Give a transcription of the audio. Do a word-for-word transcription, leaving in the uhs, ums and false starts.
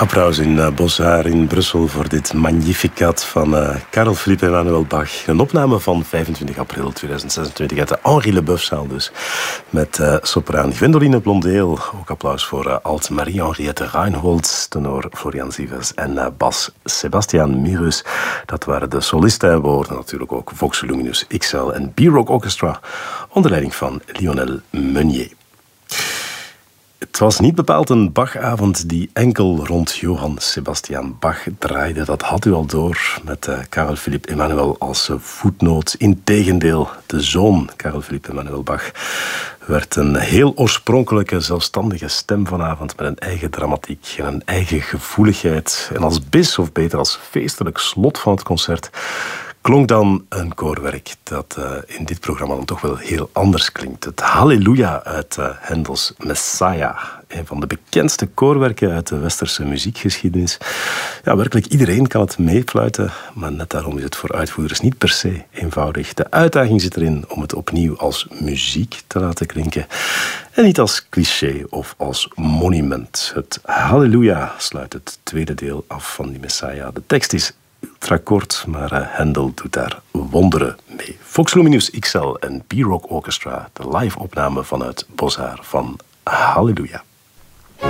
Applaus in uh, Boshaar in Brussel voor dit Magnificat van uh, Karel Philippe Emmanuel Bach. Een opname van vijfentwintig april tweeduizend zesentwintig uit de Henri Leboeufzaal dus. Met uh, sopraan Gwendoline Blondeel. Ook applaus voor uh, alt Marie-Henriette Reinhold, tenor Florian Sievers en uh, bas Sebastian Mirus. Dat waren de solisten en woorden natuurlijk ook Vox Luminus X L en B-Rock Orchestra onder leiding van Lionel Meunier. Het was niet bepaald een Bachavond die enkel rond Johann Sebastian Bach draaide. Dat had u al door met uh, Karel Philippe Emmanuel als uh, voetnoot. Integendeel, de zoon Karel Philippe Emmanuel Bach werd een heel oorspronkelijke, zelfstandige stem vanavond met een eigen dramatiek en een eigen gevoeligheid. En als bis, of beter als feestelijk slot van het concert, klonk dan een koorwerk dat uh, in dit programma dan toch wel heel anders klinkt. Het Halleluja uit uh, Hendels Messiah. Een van de bekendste koorwerken uit de westerse muziekgeschiedenis. Ja, werkelijk iedereen kan het meefluiten, maar net daarom is het voor uitvoerders niet per se eenvoudig. De uitdaging zit erin om het opnieuw als muziek te laten klinken en niet als cliché of als monument. Het Halleluja sluit het tweede deel af van die Messiah. De tekst is ultra kort, maar uh, Handel doet daar wonderen mee. Vox Luminus X L en B-Rock Orchestra, de live opname vanuit Boshaar van Halleluja.